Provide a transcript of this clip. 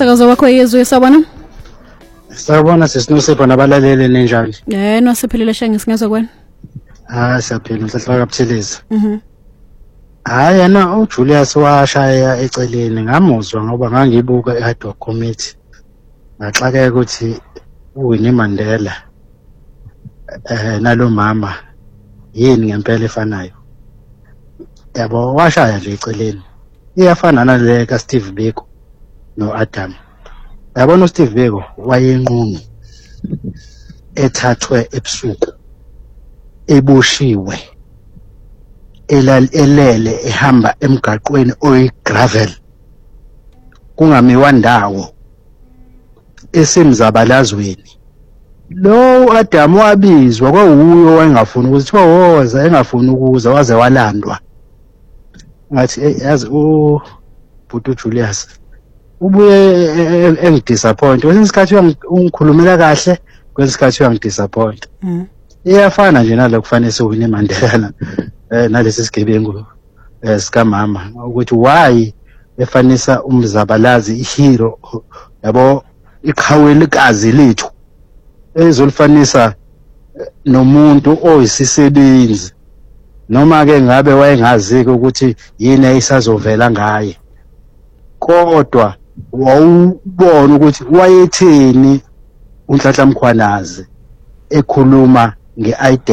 umsakazo wakho yezwe sabona. Sawubona sesinosipho nabalaleli nenjani. Nosiphelele shenge singezwe kwena. Siyaphila mhlahla kaButhelezi. Hayi yena uJulius washaya eceleni ngamuzwa ngoba ngangibuka eHardware Committee. Ngaxakeka ukuthi uWinnie Mandela nalo mama yini ngempela efanayo. Yabo washaya nje eceleni. Iyafana nale ka Steve Biko no Adam. Yabona uSteve Biko wayenqunu ethathwe ebusuku eboshiwe elele ehamba emgaqweni oyigravel kungamiwa ndawo esemzabalazweni. Lo Adam wabizwa kwawuyo wayengafuni ukuthi kuthiwa woza engafuni ukuza waze walandwa ngathi yazi ubhuti Julius ubuye engidisappoint kwesinye isikhathi ungikhulumela kahle kwesinye isikhathi uyangidisappoint. Iyafana nje nalo kufanele siwine Mandela nalesi sigebengu sikamama ukuthi why efanisa umzabalazi ihero yabo iqhawelikazi lethu ezolifanisa nomuntu oyisisebenzi noma ke ngabe wayengazi ukuthi yini ayisazovela ngaye kodwa wawubona ukuthi wayetheni uNhlanhla Mkhwanazi ekhuluma ngeidea